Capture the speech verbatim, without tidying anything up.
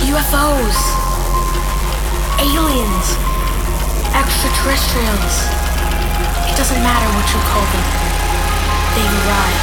U F Os, aliens, extraterrestrials. It doesn't matter what you call them. They arrive.